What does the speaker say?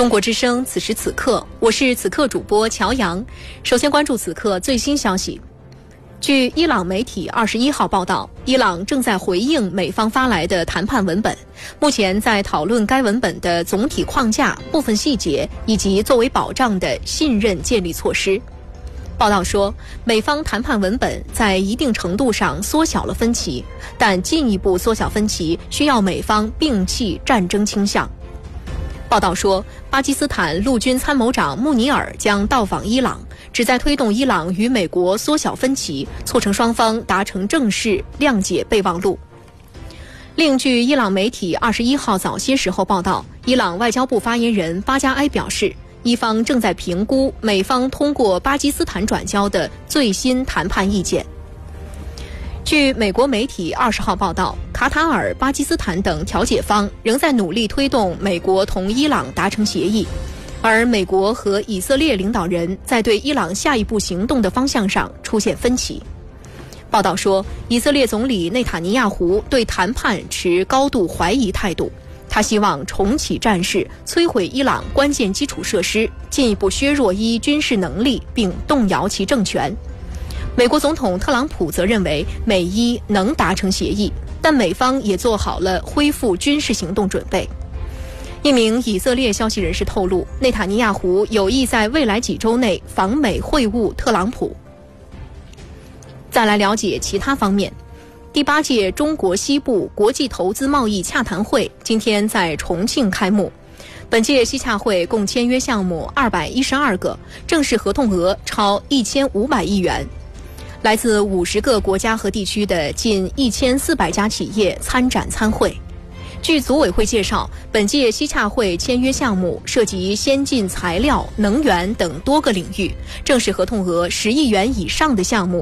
中国之声，此时此刻，我是此刻主播乔阳。首先关注此刻最新消息。据伊朗媒体21号报道，伊朗正在回应美方发来的谈判文本，目前在讨论该文本的总体框架、部分细节以及作为保障的信任建立措施。报道说，美方谈判文本在一定程度上缩小了分歧，但进一步缩小分歧需要美方摒弃战争倾向。报道说，巴基斯坦陆军参谋长穆尼尔将到访伊朗，旨在推动伊朗与美国缩小分歧，促成双方达成正式谅解备忘录。另据伊朗媒体21号早些时候报道，伊朗外交部发言人巴加埃表示，伊方正在评估美方通过巴基斯坦转交的最新谈判意见。据美国媒体20号报道，卡塔尔、巴基斯坦等调解方仍在努力推动美国同伊朗达成协议，而美国和以色列领导人在对伊朗下一步行动的方向上出现分歧。报道说，以色列总理内塔尼亚胡对谈判持高度怀疑态度，他希望重启战事，摧毁伊朗关键基础设施，进一步削弱伊军事能力并动摇其政权。美国总统特朗普则认为美伊能达成协议，但美方也做好了恢复军事行动准备。一名以色列消息人士透露，内塔尼亚胡有意在未来几周内访美会晤特朗普。再来了解其他方面。第8届中国西部国际投资贸易洽谈会今天在重庆开幕。本届西洽会共签约项目212个，正式合同额超1500亿元。来自50个国家和地区的近1400家企业参展参会。据组委会介绍，本届西洽会签约项目涉及先进材料、能源等多个领域，正式合同额10亿元以上的项目